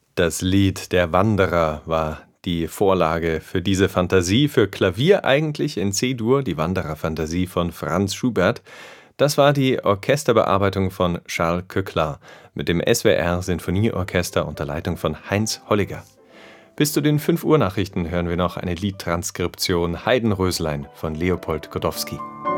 Das Lied Der Wanderer war die Vorlage für diese Fantasie für Klavier eigentlich in C-Dur, die Wanderer-Fantasie von Franz Schubert. Das war die Orchesterbearbeitung von Charles Coeclin mit dem SWR-Sinfonieorchester unter Leitung von Heinz Holliger. Bis zu den 5 Uhr Nachrichten hören wir noch eine Liedtranskription Heidenröslein von Leopold Godowsky.